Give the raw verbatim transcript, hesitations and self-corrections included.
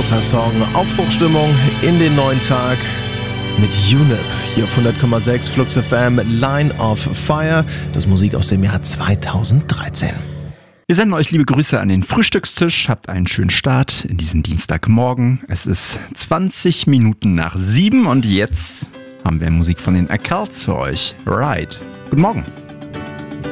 großer Song. Aufbruchstimmung in den neuen Tag mit UNIP hier auf hundert Komma sechs Flux F M, Line of Fire. Das Musik aus dem Jahr zweitausenddreizehn. Wir senden euch liebe Grüße an den Frühstückstisch. Habt einen schönen Start in diesen Dienstagmorgen. Es ist zwanzig Minuten nach sieben und jetzt haben wir Musik von den Accouts für euch. Right. Guten Morgen.